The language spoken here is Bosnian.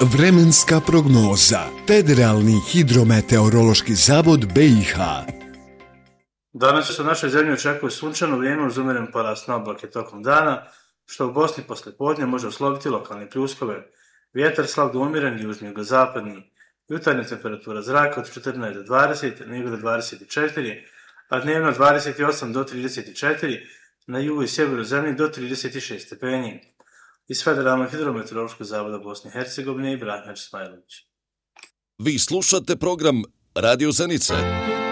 Vremenska prognoza. Federalni hidrometeorološki zavod BiH. Danas se u našoj zemlji očekuje sunčano vrijeme uz umjeren porast na oblake tokom dana, što u Bosni poslijepodne može usloviti lokalne pljuskove. Vjetar slab do umjeren, južni jugozapadni. Jutarnja temperatura zraka od 14 do 20, na jugu do 24, a dnevno 28 do 34, na jugu i sjeveru zemlje do 36 stepeni. Iz Federalnog hidrometeorološkog zavoda Bosne i Hercegovine Ibrahim Smajlović. Vi slušate program Radio Zenice.